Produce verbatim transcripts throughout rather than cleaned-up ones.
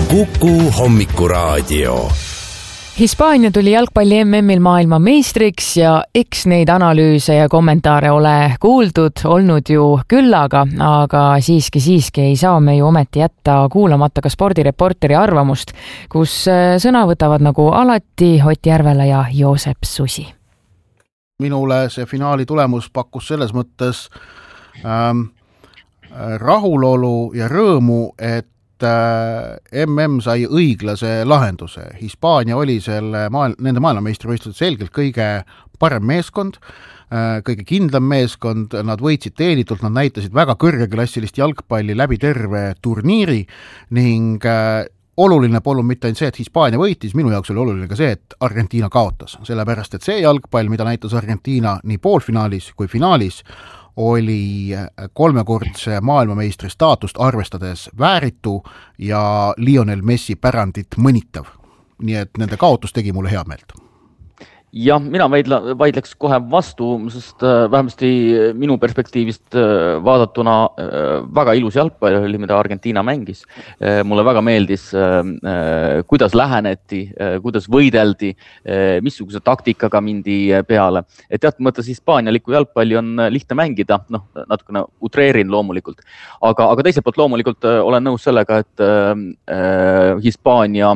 Kuku hommikuraadio. Hispaania tuli jalgpalli M M-il maailma meistriks ja eks neid analüüse ja kommentaare ole kuuldud olnud ju küllaga, aga siiski siiski ei saa me ju ometi jätta kuulamata ka spordireporteri arvamust, kus sõna võtavad nagu alati Ott Järvela ja Joosep Susi. Minule see finaali tulemus pakkus selles mõttes ähm, rahulolu ja rõõmu, et M M sai õiglase lahenduse. Hispaania oli selle maailm, nende maailmameistrivõistlused selgelt kõige parem meeskond, kõige kindlam meeskond, nad võitsid teenitult, nad näitasid väga kõrgeklassilist jalgpalli läbi terve turniiri ning oluline polnud mitte ainult see, et Hispaania võitis, minu jaoks oli oluline ka see, et Argentiina kaotas, sellepärast et see jalgpall, mida näitas Argentiina nii poolfinaalis kui finaalis, oli kolmekordse maailmameistri staatust arvestades vääritu ja Lionel Messi pärandit mõnitav. Nii et nende kaotus tegi mulle hea meelt. Ja mina vaidla, vaidleks kohe vastu, sest vähemasti minu perspektiivist vaadatuna väga ilus jalgpall oli, mida Argentiina mängis. Mulle väga meeldis, kuidas läheneti, kuidas võideldi, missuguse taktikaga mindi peale. Et teatud mõttes hispaanialiku jalgpalli on lihtne mängida, noh, natukene utreerin loomulikult. Aga, aga teiselt poolt loomulikult olen nõus sellega, et äh, Hispaania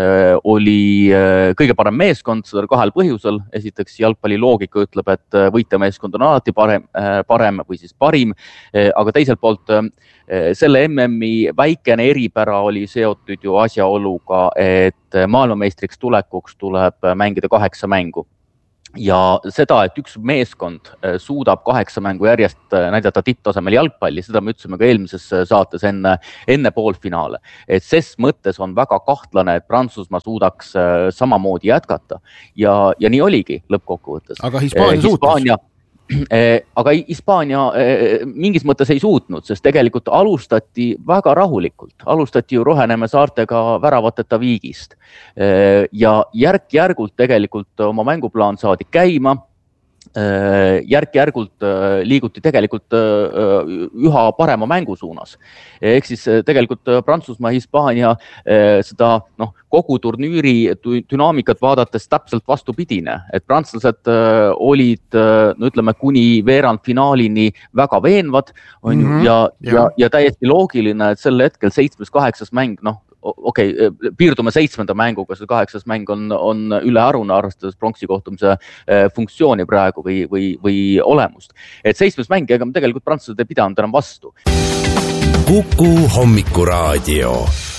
oli kõige parem meeskond, seda kahel põhjusel. Esiteks jalgpalli loogika ütleb, et võitja meeskond on alati parem, parem või siis parim, aga teiselt poolt selle M M-i väikene eripära oli seotud ju asjaoluga, et maailmameistriks tulekuks tuleb mängida kaheksa mängu. Ja seda, et üks meeskond suudab kaheksa mängu järjest näidata tipptasemel jalgpalli, seda me ütlesime ka eelmises saates enne, enne poolfinaale. Et ses mõttes on väga kahtlane, et Prantsusmaa suudaks samamoodi jätkata. Ja, ja nii oligi lõppkokkuvõttes. Aga Hispaania suutis. Aga Hispaania mingis mõttes ei suutnud, sest tegelikult alustati väga rahulikult. Alustati ju Roheneme saartega väravateta viigist. Ja järk-järgult tegelikult oma mänguplaan saadi käima. Järk-järgult liiguti tegelikult üha parema mängu suunas. Ehk siis tegelikult Prantsusmaa ja Hispaania seda noh, kogu turniiri dünaamikat vaadates täpselt vastupidine. Et prantslased olid, no ütleme, kuni veerand finaalini väga veenvad on mm-hmm. ja, ja, ja täiesti loogiline, et sel hetkel seitsmes kaheksas mäng, noh, okei, okay, piirdume seitsmenda mänguga, see kaheksas mäng on, on üle aruna arvestades pronksi kohtumise funktsiooni praegu või, või, või olemust. Et seitsmes mäng, ega tegelikult prantslased ei pidanud enam vastu. Kuku hommikuraadio.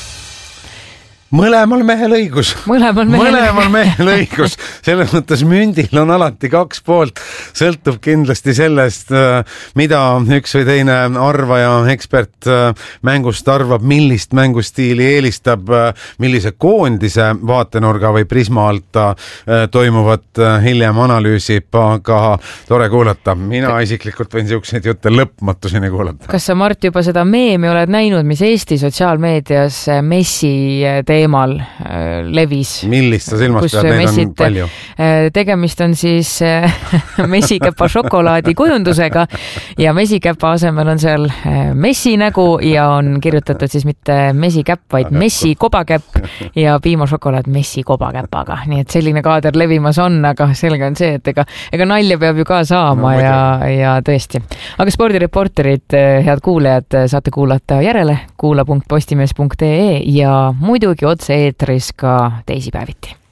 Mõlemal mehel õigus. Mõlemal mehel, Mõlemal mehel õigus. Selles mõttes mündil on alati kaks poolt. Sõltub kindlasti sellest, mida üks või teine arvaja, ekspert mängust arvab, millist mängustiili eelistab, millise koondise vaatenurga või prisma alt toimuvat hiljem analüüsib, aga tore kuulata. Mina isiklikult võin siukseid jutte lõpmatuseni kuulata. Kas sa, Mart, juba seda meemi oled näinud, mis Eesti sotsiaalmeedias Messi teemal levis? Millist sa silmas pead, neid on palju? Tegemist on siis mesikäpa šokolaadi kujundusega ja mesikäpa asemel on seal Messi nägu ja on kirjutatud siis mitte mesikäpp, vaid Messi kobakäpp ja piimašokolaad Messi kobakäpaga. Nii et selline kaader levimas on, aga selge on see, et ega, ega nalja peab ju ka saama no, ja, ja tõesti. Aga spordireporterid, head kuulajad, saate kuulata järele kuula punkt postimees punkt ee ja muidugi otse eetris ka teisipäeviti.